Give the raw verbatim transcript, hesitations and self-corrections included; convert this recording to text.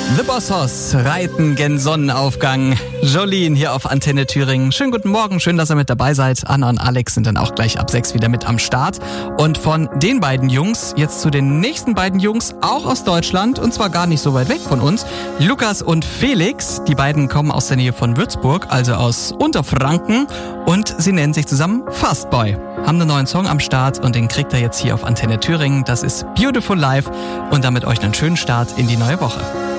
The Bossos reiten gen Sonnenaufgang. Jolene hier auf Antenne Thüringen. Schönen guten Morgen, schön, dass ihr mit dabei seid. Anna und Alex sind dann auch gleich ab sechs wieder mit am Start. Und von den beiden Jungs jetzt zu den nächsten beiden Jungs, auch aus Deutschland und zwar gar nicht so weit weg von uns. Lukas und Felix, die beiden kommen aus der Nähe von Würzburg, also aus Unterfranken, und sie nennen sich zusammen Fastboy. Haben einen neuen Song am Start und den kriegt ihr jetzt hier auf Antenne Thüringen. Das ist Beautiful Life und damit euch einen schönen Start in die neue Woche.